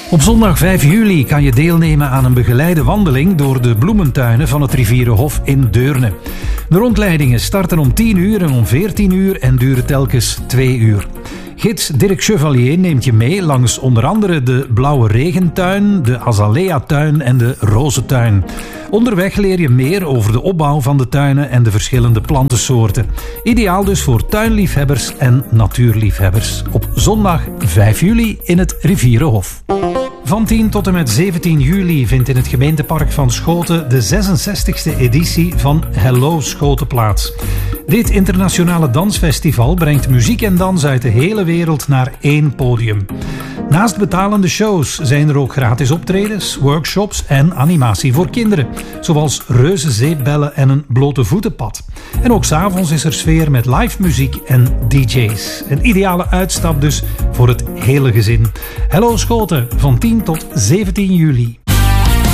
Op zondag 5 juli kan je deelnemen aan een begeleide wandeling door de bloementuinen van het Rivierenhof in Deurne. De rondleidingen starten om 10 uur en om 14 uur en duren telkens 2 uur. Gids Dirk Chevalier neemt je mee langs onder andere de Blauwe Regentuin, de Azalea-tuin en de Rozentuin. Onderweg leer je meer over de opbouw van de tuinen en de verschillende plantensoorten. Ideaal dus voor tuinliefhebbers en natuurliefhebbers. Op zondag 5 juli in het Rivierenhof. Van 10 tot en met 17 juli vindt in het gemeentepark van Schoten de 66e editie van Hello Schoten plaats. Dit internationale dansfestival brengt muziek en dans uit de hele wereld naar één podium. Naast betalende shows zijn er ook gratis optredens, workshops en animatie voor kinderen, zoals reuze zeepbellen en een blote voetenpad. En ook 's avonds is er sfeer met live muziek en DJ's. Een ideale uitstap dus voor het hele gezin. Hello Schoten, van 10 tot 17 juli.